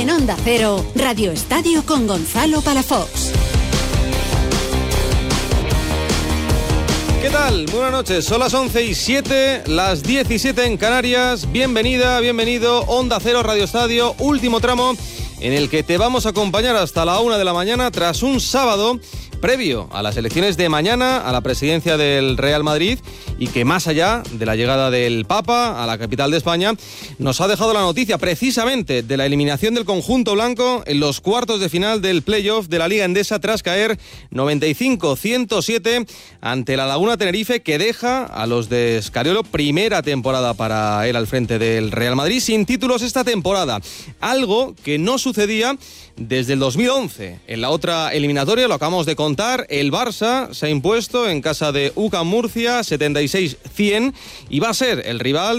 En Onda Cero, Radio Estadio con Gonzalo Palafox. ¿Qué tal? Buenas noches, son las 11:07, las 17 en Canarias. Bienvenida, bienvenido, Onda Cero, Radio Estadio, último tramo en el que te vamos a acompañar hasta la 1 de la mañana tras un sábado previo a las elecciones de mañana a la presidencia del Real Madrid y que más allá de la llegada del Papa a la capital de España nos ha dejado la noticia precisamente de la eliminación del conjunto blanco en los cuartos de final del playoff de la Liga Endesa tras caer 95-107 ante la Laguna Tenerife, que deja a los de Scariolo primera temporada para él al frente del Real Madrid sin títulos esta temporada, algo que no sucedía desde el 2011. En la otra eliminatoria, lo acabamos de contar, el Barça se ha impuesto en casa de UCAM Murcia 76-100 y va a ser el rival